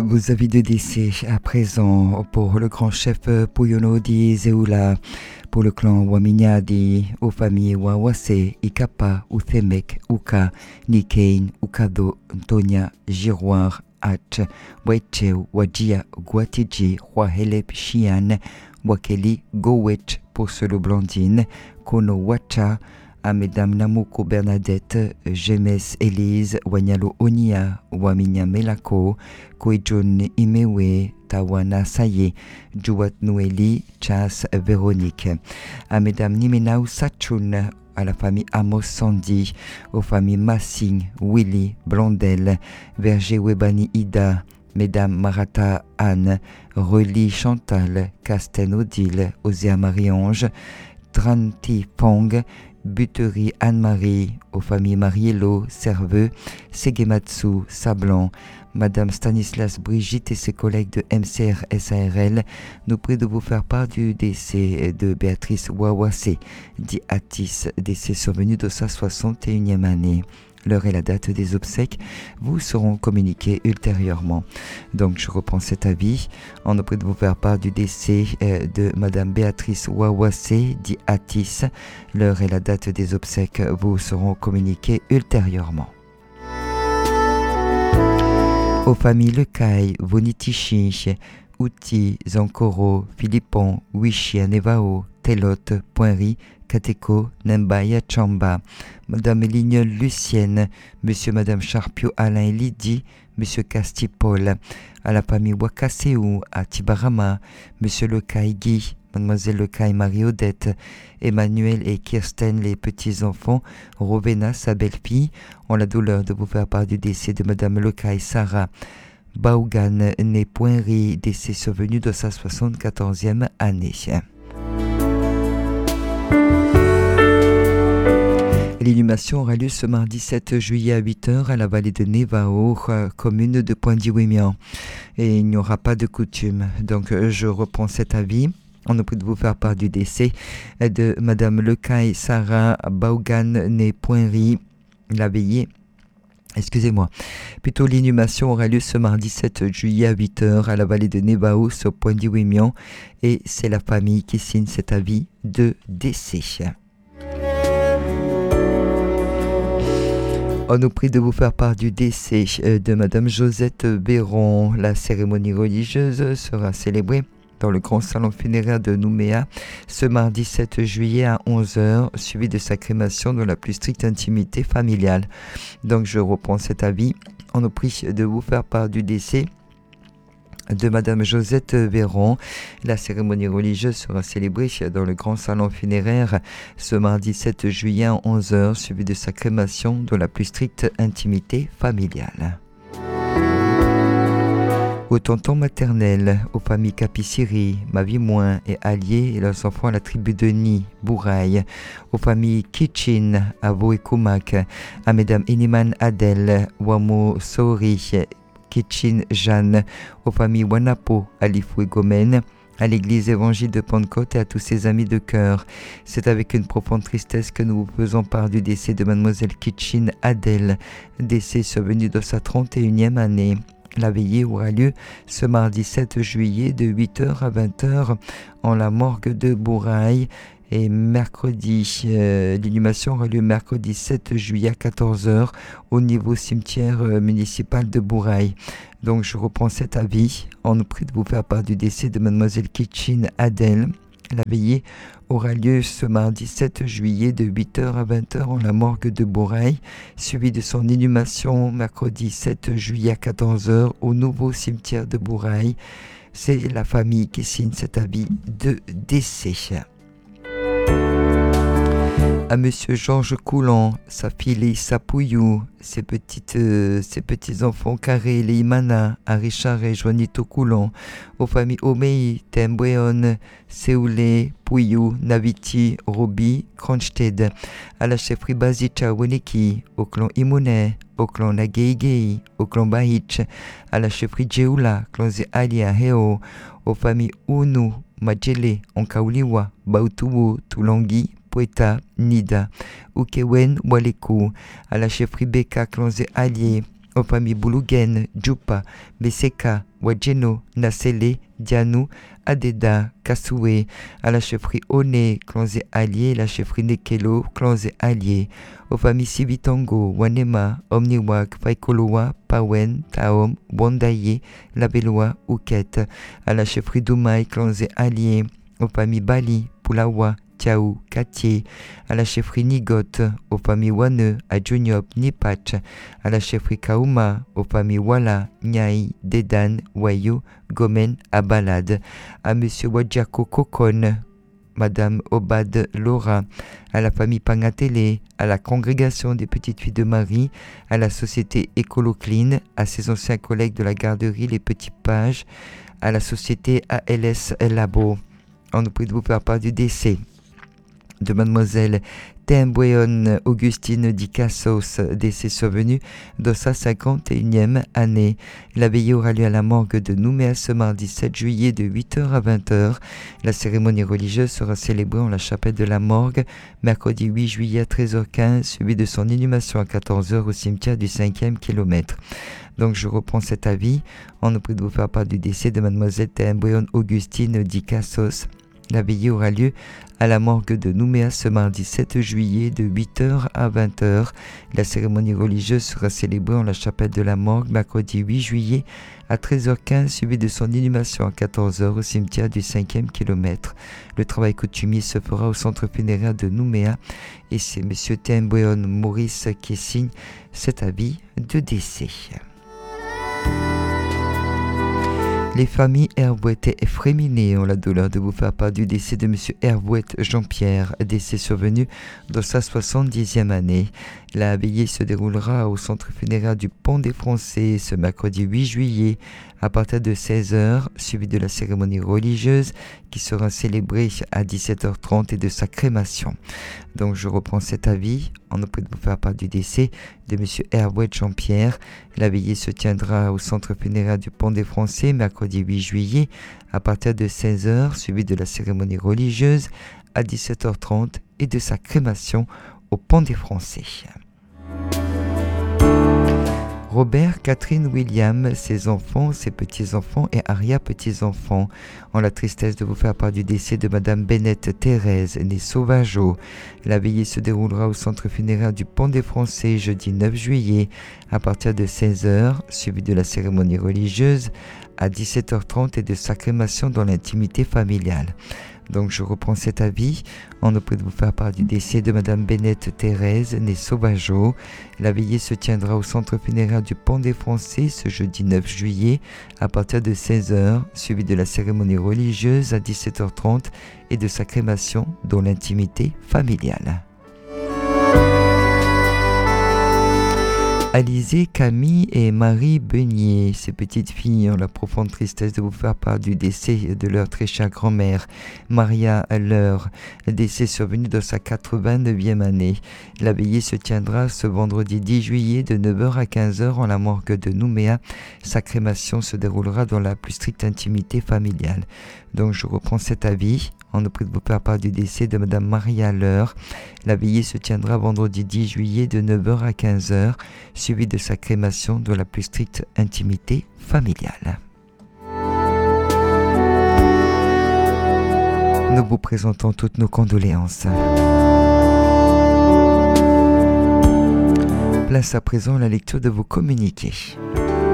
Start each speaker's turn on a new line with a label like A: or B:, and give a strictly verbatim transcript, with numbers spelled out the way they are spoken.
A: Vos avis de décès à présent pour le grand chef Puyono di Zeula, pour le clan Waminyadi, aux familles Wawase, Ikapa, Uthemek, Uka, Nikein, Ukado, Ntonia, Giroir, Hach, Waicheu, Wajia, Guatiji, Wahelep, Chian, Wakeli, Gowech, pour Solo Blandine, Kono Wacha, à Mesdames Namuko Bernadette, Jemes Elise, Wanyalo Onia, Waminya Melako, Koijun Imewe, Tawana Saye, Juat Noeli, Chas Véronique. À Mesdames Nimenau Sachun, à la famille Amos Sandy, aux familles Massing, Willy, Blondel, Verger Webani Ida, Mesdames Marata Anne, Reli Chantal, Casten Odile, Osea Marie-Ange, Tranti Pong, Buterie Anne-Marie, aux familles Mariello, Serveux, Segematsu, Sablan, Madame Stanislas Brigitte et ses collègues de M C R S A R L nous prient de vous faire part du décès de Béatrice Wawase, dit Atis, décès survenu de sa soixante et unième année. L'heure et la date des obsèques vous seront communiquées ultérieurement. Donc je reprends cet avis. On nous prie de vous faire part du décès de Madame Béatrice Wawase, dit Atis. L'heure et la date des obsèques vous seront communiquées ultérieurement. Aux familles Lecaille, Vonitichi, Outi, Zankoro, Philippon, Wichi, Nevao, Telote, Poinry, Kateko, Nembaya, Chamba, Madame Lignol Lucienne, Monsieur Madame Charpio Alain et Lydie, Monsieur Castipol, à la famille Wakaseou, à Tibarama, Monsieur Lecaille Guy, Mademoiselle Lecaille Marie-Odette, Emmanuel et Kirsten, les petits-enfants, Rovena, sa belle-fille, ont la douleur de vous faire part du décès de Madame Lecaille Sarah Baugan, née Poinry, décès survenu de sa soixante-quatorzième année. L'inhumation aura lieu ce mardi sept juillet à huit heures à la vallée de Nevao, commune de Pointe-Diwémian. Et il n'y aura pas de coutume. Donc je reprends cet avis. On nous prie de vous faire part du décès de Madame Lecaille Sarah Baugan, née Poinry, la veillée. Excusez-moi. Plutôt l'inhumation aura lieu ce mardi sept juillet à huit heures à la vallée de Nevao, au Pointe-Diwémian. Et c'est la famille qui signe cet avis de décès. On nous prie de vous faire part du décès de Madame Josette Béron. La cérémonie religieuse sera célébrée dans le grand salon funéraire de Nouméa ce mardi sept juillet à onze heures, suivi de sa crémation dans la plus stricte intimité familiale. Donc je reprends cet avis. On nous prie de vous faire part du décès de Madame Josette Véron. La cérémonie religieuse sera célébrée dans le grand salon funéraire ce mardi sept juillet à onze heures, suivi de sa crémation dans la plus stricte intimité familiale. Aux tontons maternels, aux familles Capiciri, Mavimoin et Allier et leurs enfants à la tribu de Ni, Bouraille, aux familles Kitchin, Avo et Koumak, à Mesdames Iniman Adel, Wamo Saori, Kitchin Jeanne, aux familles Wanapo, Alifou et Gomen, à l'église évangile de Pentecôte et à tous ses amis de cœur. C'est avec une profonde tristesse que nous vous faisons part du décès de Mademoiselle Kitchin Adel, décès survenu de sa trente et unième année. La veillée aura lieu ce mardi sept juillet de huit heures à vingt heures en la morgue de Bouraille. Et mercredi, euh, l'inhumation aura lieu mercredi sept juillet à quatorze heures au niveau cimetière euh, municipal de Bouraille. Donc je reprends cet avis. On nous prie de vous faire part du décès de Mademoiselle Kitchin Adel. La veillée aura lieu ce mardi sept juillet de huit heures à vingt heures en la morgue de Bouraille, suivi de son inhumation mercredi sept juillet à quatorze heures au nouveau cimetière de Bouraille. C'est la famille qui signe cet avis de décès. À Monsieur Georges Coulant, sa fille Lisa Pouillou, ses, petites, euh, ses petits-enfants Carré, Leimana, à Richard et Joanito Coulant, aux familles Omei, Tembweon, Seoulé, Pouillou, Naviti, Roby, Kronstedt, à la chefferie Bazicha Weneki, au clan Imouné, au clan Nageigei, au clan Bahich, à la chefferie Djeoula, clan Alia Heo, aux familles Unu, Majele, Onkauliwa, Bautubu, Tulangui, Poeta, Nida, Ukewen, Waleku, à la chefferie Beka, Clanzé Allier, aux familles Boulougen, Djupa, Beseka, Wadjeno, Nasele, Dianou, Adeda, Kassoué, à la chefferie Oné, clans et alliés, la chefferie Nekelo, clans et alliés, aux familles Sibitango, Wanema, Omniwak, Faikoloa, Pawen, Taom, Wandaye, Labeloa, Ouket, à la chefferie Doumaï, clans et alliés, aux familles Bali, Poulawa, Tiaou, Katié, à la chefferie Nigot, aux familles Wane, à Juniop, Nipach, à la chefferie Kauma, aux familles Wala, Nyai, Dedan, Wayo, Gomen, à Balade, à monsieur Wadjako Kokon, madame Obad Laura, à la famille Pangatele, à la congrégation des petites filles de Marie, à la société Écoloclean, à ses anciens collègues de la garderie Les Petits Pages, à la société A L S Labo. On nous prie de vous faire part du décès de mademoiselle Tembweon Augustine Di Cassos, décès survenu dans sa cinquante et unième année. La veillée aura lieu à la morgue de Nouméa ce mardi sept juillet de huit heures à vingt heures. La cérémonie religieuse sera célébrée en la chapelle de la morgue mercredi huit juillet à treize heures quinze, suivi de son inhumation à quatorze heures au cimetière du cinquième kilomètre. Donc je reprends cet avis. On nous prie de vous faire part du décès de mademoiselle Tembweon Augustine Di Cassos. La veillée aura lieu à la morgue de Nouméa ce mardi sept juillet de huit heures à vingt heures. La cérémonie religieuse sera célébrée en la chapelle de la morgue mercredi huit juillet à treize heures quinze, suivi de son inhumation à quatorze heures au cimetière du cinquième kilomètre. Le travail coutumier se fera au centre funéraire de Nouméa et c'est M. Tembweon Maurice qui signe cet avis de décès. Les familles Herbouet et Fréminet ont la douleur de vous faire part du décès de M. Herbouet Jean-Pierre, décès survenu dans sa soixante-dixième année. La veillée se déroulera au centre funéraire du Pont des Français ce mercredi huit juillet à partir de seize heures, suivi de la cérémonie religieuse qui sera célébrée à dix-sept heures trente et de sa crémation. Donc je reprends cet avis. On nous prie de vous faire part du décès de M. Herbouet Jean-Pierre. La veillée se tiendra au centre funéraire du Pont des Français mercredi huit juillet à partir de seize heures, suivi de la cérémonie religieuse à dix-sept heures trente et de sa crémation au Pont des Français. Robert, Catherine, William, ses enfants, ses petits-enfants et arrière-petits-enfants ont la tristesse de vous faire part du décès de Madame Bennett Thérèse, née Sauvageau. La veillée se déroulera au centre funéraire du Pont des Français jeudi neuf juillet à partir de seize heures, suivi de la cérémonie religieuse à dix-sept heures trente et de sa crémation dans l'intimité familiale. Donc je reprends cet avis. On nous prie de vous faire part du décès de Madame Bennett Thérèse, née Sauvageau. La veillée se tiendra au centre funéraire du Pont des Français ce jeudi neuf juillet à partir de seize heures, suivi de la cérémonie religieuse à dix-sept heures trente et de sa crémation dans l'intimité familiale. Alizé, Camille et Marie Beugnier, ces petites filles ont la profonde tristesse de vous faire part du décès de leur très chère grand-mère, Maria Leur, décès survenu dans sa quatre-vingt-neuvième année. La veillée se tiendra ce vendredi dix juillet de neuf heures à quinze heures en la morgue de Nouméa. Sa crémation se déroulera dans la plus stricte intimité familiale. Donc je reprends cet avis. On nous prie de vous faire part du décès de Madame Maria Leur. La veillée se tiendra vendredi dix juillet de neuf heures à quinze heures, suivi de sa crémation dans la plus stricte intimité familiale. Nous vous présentons toutes nos condoléances. Place à présent la lecture de vos communiqués.